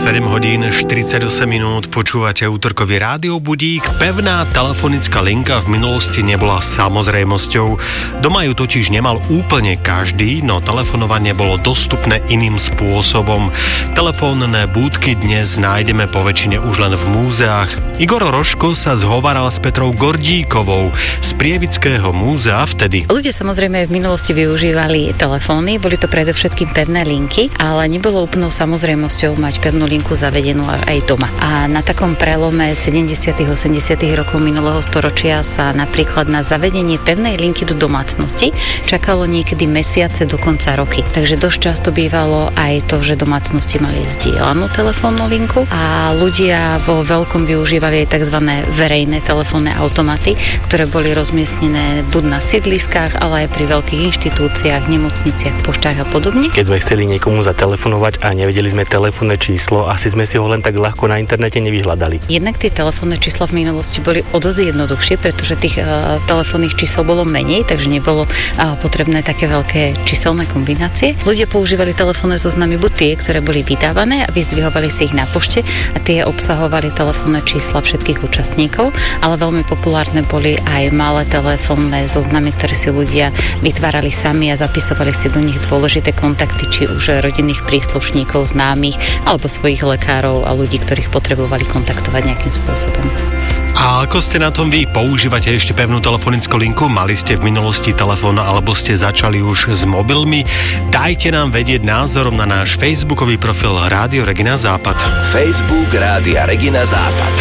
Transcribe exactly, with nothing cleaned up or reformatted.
sedem hodín štyridsaťosem minút, počúvate útorkový rádiobudík. Pevná telefonická linka v minulosti nebola samozrejmosťou. Doma ju totiž nemal úplne každý, no telefonovanie bolo dostupné iným spôsobom. Telefónne búdky dnes nájdeme po väčšine už len v múzeách. Igor Rožko sa zhovaral s Petrou Gordíkovou z Prievického múzea vtedy. Ľudia samozrejme v minulosti využívali telefóny, boli to predovšetkým pevné linky, ale nebolo úplnou samozrejmosťou mať pevnú linku zavedenú aj doma. A na takom prelome sedemdesiatych osemdesiatych rokov minulého storočia sa napríklad na zavedenie pevnej linky do domácnosti čakalo niekedy mesiace, dokonca roky. Takže dosť často bývalo aj to, že domácnosti mali zdieľanú telefónnu linku a ľudia vo veľkom využívali aj tzv. Verejné telefónne automaty, ktoré boli rozmiestnené buď na sídliskách, ale aj pri veľkých inštitúciách, nemocniciach, poštách a podobne. Keď sme chceli niekomu zatelefonovať a nevedeli sme telefónne číslo, asi sme si ho len tak ľahko na internete nevyhľadali. Jednak tie telefónne čísla v minulosti boli o dosť jednoduchšie, pretože tých uh, telefónnych čísel bolo menej, takže nebolo uh, potrebné také veľké číselné kombinácie. Ľudia používali telefónne zoznamy buď tie, ktoré boli vydávané a vyzdvihovali si ich na pošte a tie obsahovali telefónne čísla všetkých účastníkov, ale veľmi populárne boli aj malé telefónne zoznamy, ktoré si ľudia vytvárali sami a zapisovali si do nich dôležité kontakty, či už rodinných príslušníkov, známych alebo svojich lekárov a ľudí, ktorých potrebovali kontaktovať nejakým spôsobom. A ako ste na tom vy? Používate ešte pevnú telefonickú linku? Mali ste v minulosti telefón alebo ste začali už s mobilmi? Dajte nám vedieť názorom na náš facebookový profil Rádio Regina Západ. Facebook Rádia Regina Západ.